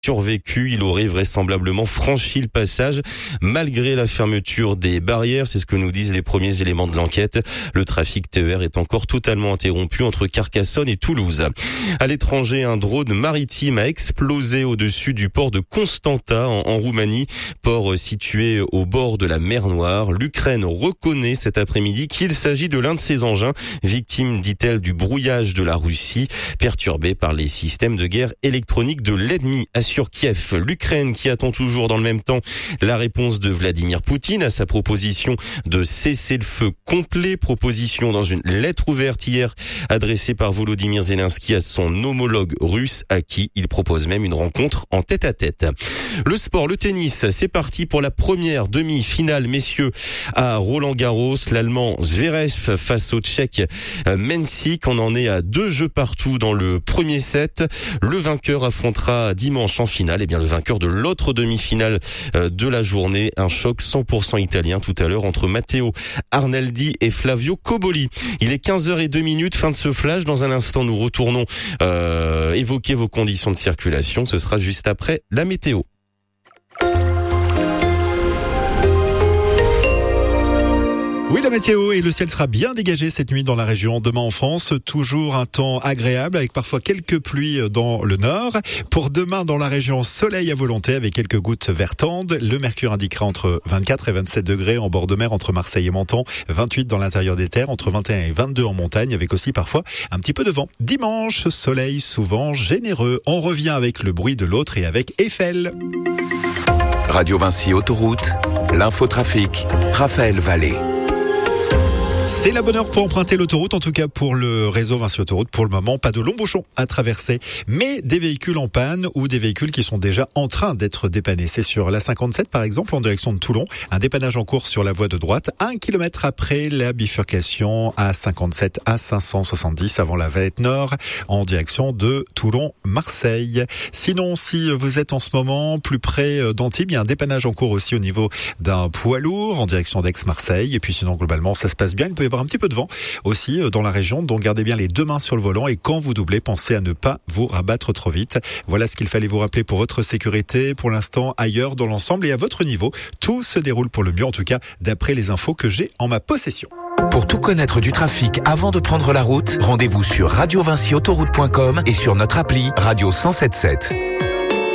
survécu, il aurait vraisemblablement franchi le passage malgré la fermeture des barrières. C'est ce que nous disent les premiers éléments de l'enquête. Le trafic TER est encore totalement interrompu entre Carcassonne et Toulouse. À l'étranger, un drone maritime a explosé au-dessus du port de Constanta en Roumanie, port situé au bord de la mer Noire. L'Ukraine reconnaît cet après-midi qu'il s'agit de l'un de ses engins, victime, dit-elle, du brouillage de la Russie, perturbé par les systèmes de guerre électronique de l'ennemi, assure Kiev. L'Ukraine qui attend toujours dans le même temps la réponse de Vladimir Poutine à sa proposition de cessez-le-feu complet, proposition dans une lettre ouverte hier adressée par Volodymyr Zelensky à son homologue russe, à qui il propose même une rencontre en tête-à-tête. Le sport, le tennis, c'est parti pour la première demi-finale, messieurs, à Roland-Garros. L'Allemand Zverev face au Tchèque Mensik. On en est à 2 jeux partout dans le premier set. Le vainqueur affrontera dimanche en finale, le vainqueur de l'autre demi-finale de la journée. Un choc 100% italien tout à l'heure entre Matteo Arnaldi et Flavio Cobolli. Il est 15h02, fin de ce flash. Dans un instant, nous retournons évoquer vos conditions de circulation. Ce sera juste après la météo. Oui, la météo et le ciel sera bien dégagé cette nuit dans la région. Demain en France, toujours un temps agréable avec parfois quelques pluies dans le nord. Pour demain dans la région, soleil à volonté avec quelques gouttes vertandes. Le mercure indiquera entre 24 et 27 degrés en bord de mer entre Marseille et Menton. 28 dans l'intérieur des terres, entre 21 et 22 en montagne avec aussi parfois un petit peu de vent. Dimanche, soleil souvent généreux. On revient avec le bruit de l'autre et avec Eiffel. Radio Vinci Autoroute, l'infotrafic, Raphaël Vallée. C'est la bonne heure pour emprunter l'autoroute, en tout cas pour le réseau Vinci Autoroute. Pour le moment, pas de longs bouchons à traverser, mais des véhicules en panne ou des véhicules qui sont déjà en train d'être dépannés. C'est sur la 57 par exemple, en direction de Toulon. Un dépannage en cours sur la voie de droite, 1 kilomètre après la bifurcation à 57 à 570 avant la Valette Nord, en direction de Toulon-Marseille. Sinon, si vous êtes en ce moment plus près d'Antibes, il y a un dépannage en cours aussi au niveau d'un poids lourd en direction d'Aix-Marseille. Et puis sinon, globalement, ça se passe bien. Il peut y avoir un petit peu de vent aussi dans la région, donc gardez bien les 2 mains sur le volant et quand vous doublez, pensez à ne pas vous rabattre trop vite. Voilà ce qu'il fallait vous rappeler pour votre sécurité. Pour l'instant, ailleurs dans l'ensemble et à votre niveau, tout se déroule pour le mieux, en tout cas d'après les infos que j'ai en ma possession. Pour tout connaître du trafic avant de prendre la route, rendez-vous sur radiovinciautoroute.com et sur notre appli Radio 107.7.